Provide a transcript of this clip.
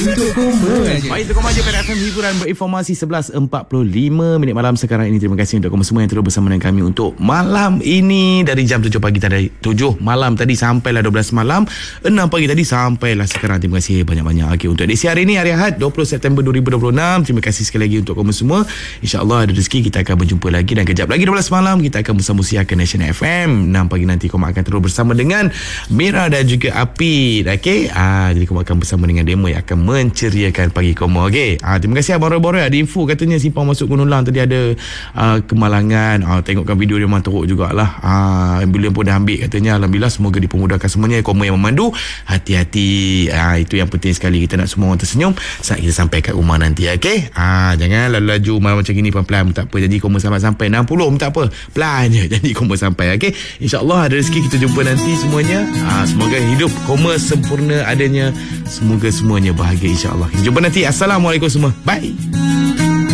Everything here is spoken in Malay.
untuk koma je. Baik, untuk koma je pada FM Hiburan Berinformasi 11.45 minit malam sekarang ini. Terima kasih untuk koma semua yang terus bersama dengan kami untuk malam ini. Dari jam 7 pagi tadi, 7 malam tadi sampailah 12 malam, 6 pagi tadi sampailah sekarang. Terima kasih banyak-banyak. Okey, untuk edisi hari ini, hari Ahad 20 September 2026. Terima kasih sekali lagi untuk koma semua. InsyaAllah ada rezeki kita akan berjumpa lagi, dan kejap lagi 12 malam kita akan bersama siarkan National FM. 6 pagi nanti koma akan terus bersama dengan Mira dan juga Apid. Okey, jadi koma akan bersama dengan Demo yang akan menceriakan pagi koma. Okey, terima kasih Abang Roy. Ada info katanya simpang masuk Gunung Lang tadi ada kemalangan. Tengokkan video dia memang teruk jugalah. Ambulans pun dah ambil katanya. Alhamdulillah, semoga dipermudahkan semuanya. Koma yang memandu, hati-hati. Itu yang penting sekali. Kita nak semua orang tersenyum saat kita sampai kat rumah nanti. Okey, jangan laju-laju macam gini, pelan-pelan tak apa. Jadi koma sampai 60 tak apa, pelan je. Jadi koma sampai. Okey, InsyaAllah ada rezeki kita jumpa nanti semuanya. Semoga hidup koma sempurna adanya. Semoga semuanya bahagia, insyaAllah. Jumpa nanti. Assalamualaikum semua. Bye.